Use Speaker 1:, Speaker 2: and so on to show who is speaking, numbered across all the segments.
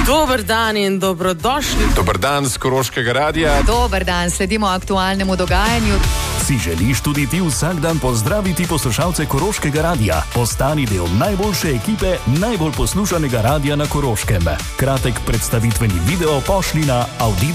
Speaker 1: Dober dan in dobrodošli.
Speaker 2: Dober dan z Koroškega radia.
Speaker 3: Dober dan, sledimo aktualnemu dogajanju.
Speaker 4: Si želiš tudi ti vsak dan pozdraviti poslušalce Koroškega radia? Postani del najboljše ekipe najbolj poslušanega radia na Koroškem. Kratek predstavitveni video pošli na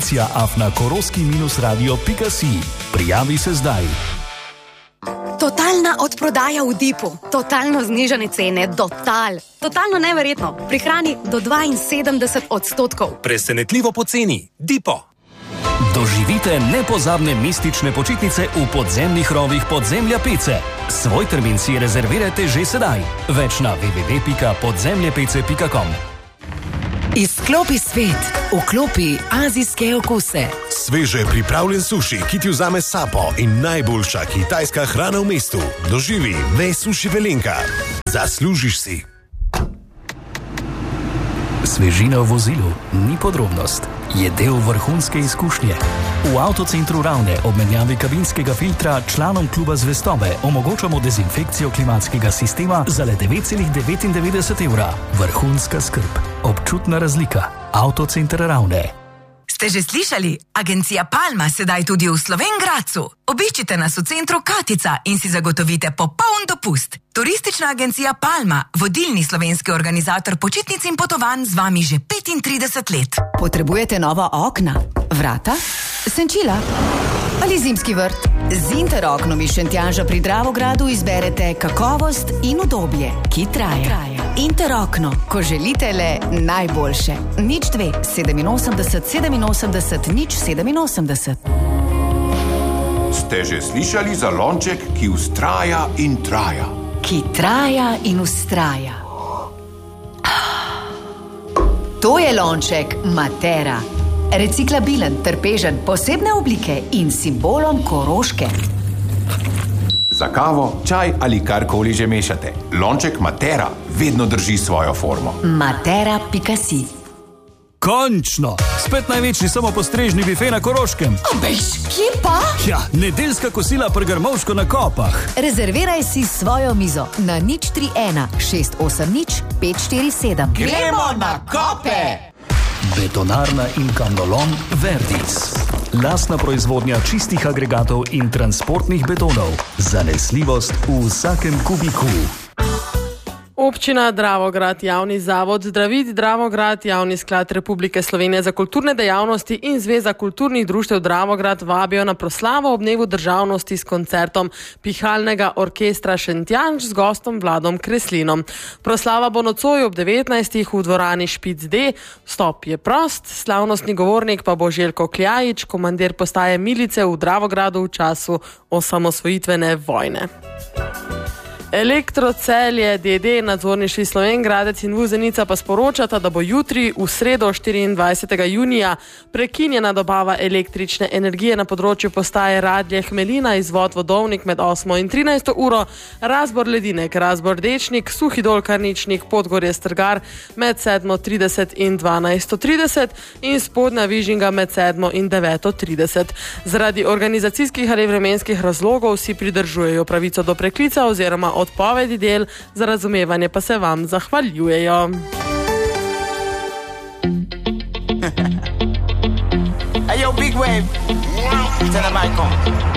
Speaker 4: audicija@koroski-radio.si. Prijavi se zdaj.
Speaker 5: Totalna odprodaja v Dipu, totalno znižane cene, totalno neverjetno, prihrani do 72%.
Speaker 6: Presenetljivo poceni, Dipo.
Speaker 4: Doživite nepozabne mistične počitnice v podzemnih rovih Podzemlja Pece. Svoj termin si rezervirajte že sedaj. Več na www.podzemljepece.com.
Speaker 7: Izklopi svet, vklopi azijske okuse.
Speaker 8: Sveže pripravljen suši, ki ti vzame sapo in najboljša kitajska hrana v mestu. Doživi Suši Velenka. Zaslužiš si.
Speaker 4: Svežina v vozilu ni podrobnost, je del vrhunske izkušnje. V Avtocentru Ravne ob menjavi kabinskega filtra članom kluba Zvestobe omogočamo dezinfekcijo klimatskega sistema za le 9,99 evra. Vrhunska skrb, občutna razlika. Avtocenter Ravne.
Speaker 7: Ste že slišali? Agencija Palma sedaj tudi v Slovenj Gradcu. Obiščite nas v centru Katica in si zagotovite popoln dopust. Turistična agencija Palma, vodilni slovenski organizator počitnic in potovanj z vami že 35 let.
Speaker 3: Potrebujete nova okna, vrata, senčila ali zimski vrt? Z Interoknom iz Šentjanža pri Dravogradu izberete kakovost in udobje, ki traja. Interokno, ko želite le najboljše. 02 87 87 087.
Speaker 9: Ste že slišali za lonček, ki vztraja in traja?
Speaker 3: Ki traja in vztraja. To je lonček Matera. Reciklabilen, trpežen, posebne oblike in simbolom Koroške.
Speaker 9: Za kavo, čaj ali karkoli že mešate. Lonček Matera vedno drži svojo formo.
Speaker 3: Matera.si.
Speaker 4: Končno! Spet največji samopostrežni bife na Koroškem.
Speaker 3: Abejš, kje pa?
Speaker 4: Ja, nedeljska kosila pri Grmovško na Kopah.
Speaker 3: Rezerviraj si svojo mizo na 031 680 547.
Speaker 6: Gremo na Kope!
Speaker 4: Betonarna in kamnolom Verdis. Lastna proizvodnja čistih agregatov in transportnih betonov. Zanesljivost v vsakem kubiku.
Speaker 1: Občina Dravograd, javni zavod Zdravit Dravograd, Javni sklad Republike Slovenije za kulturne dejavnosti in Zveza kulturnih društev Dravograd vabijo na proslavo ob dnevu državnosti s koncertom Pihalnega orkestra Šentjanž z gostom Vladom Kreslinom. Proslava bo nocoj ob 19. v dvorani Špic D. Vstop je prost, slavnostni govornik pa bo Željko Kljajič, komandir postaje milice v Dravogradu v času osamosvojitvene vojne. Elektrocelje, DD, nadzorništvi Slovenj Gradec in Vuzenica pa sporočata, da bo jutri v sredo 24. junija prekinjena dobava električne energije na področju postaje Radlje Hmelina, izvod Vodovnik med 8 in 13 uro, Razbor Ledinek, Razbor Dečnik, Suhi Dol Karničnik, Podgorje Strgar med 7:30 in 12:30 in Spodnja Vižinga med 7 in 9:30. Zaradi organizacijskih ali vremenskih razlogov si pridržujejo pravico do preklica oziroma odpovedi del, za razumevanje pa se vam zahvaljujejo.
Speaker 6: Hey yo, Big Wave. Tell them I come.